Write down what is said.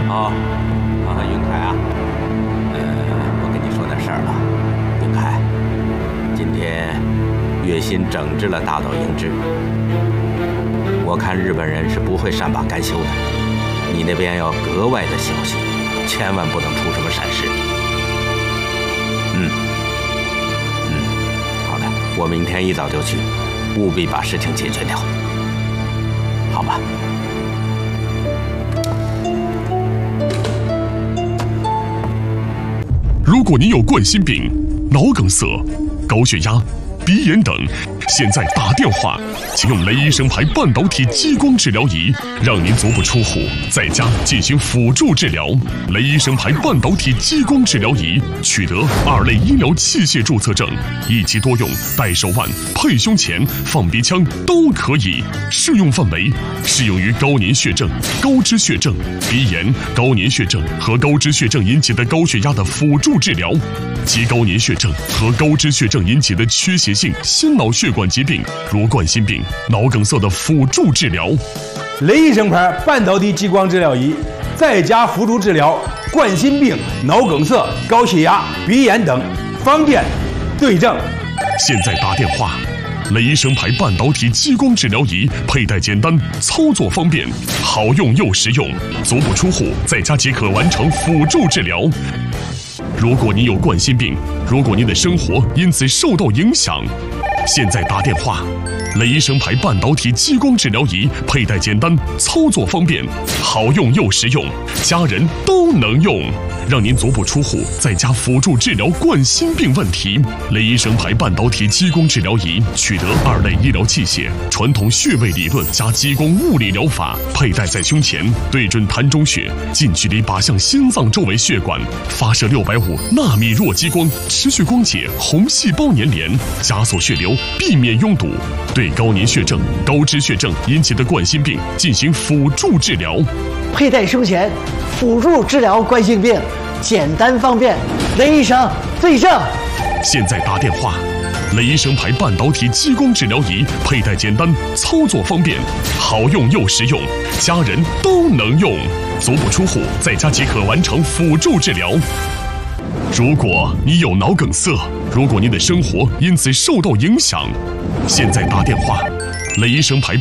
哦，云凯啊，我跟你说点事儿啊，云凯，今天月薪整治了大岛英之，我看日本人是不会善罢甘休的，你那边要格外的小心，千万不能出什么闪失。好的，我明天一早就去，务必把事情解决掉，好吧？ 如果您有冠心病、脑梗塞、高血压、鼻炎等，现在打电话，请用雷医生牌半导体激光治疗仪，让您足不出户，在家进行辅助治疗。雷医生牌半导体激光治疗仪取得2类医疗器械注册证，一机多用，戴手腕、配胸前、放鼻腔都可以。适用范围适用于高粘血症、高脂血症、鼻炎、高粘血症和高脂血症引起的高血压的辅助治疗，及高粘血症和高脂血症引起的缺血性心脑血管疾病，如冠心病、脑梗塞的辅助治疗。 雷医生牌半导体激光治疗仪，在家辅助治疗冠心病、脑梗塞、高血压、鼻炎等，方便对症。 现在打电话。雷医生牌半导体激光治疗仪佩戴简单，操作方便，好用又实用，足不出户，在家即可完成辅助治疗。如果您有冠心病，如果您的生活因此受到影响，现在打电话。雷医生牌半导体激光治疗仪佩戴简单，操作方便，好用又实用，家人都能用，让您足不出户，在家辅助治疗冠心病问题。雷医生牌半导体激光治疗仪取得2类医疗器械，传统穴位理论加激光物理疗法，佩戴在胸前，对准膻中穴，近距离靶向心脏周围血管，发射650纳米弱激光，持续光解红细胞粘连，加速血流，避免拥堵，对高粘血症、高脂血症引起的冠心病进行辅助治疗。 佩戴胸前，辅助治疗冠心病，简单方便，雷医生对症。 现在打电话。雷医生牌半导体激光治疗仪佩戴简单，操作方便，好用又实用，家人都能用，足不出户，在家即可完成辅助治疗。如果你有脑梗塞，如果您的生活因此受到影响，现在打电话。雷医生牌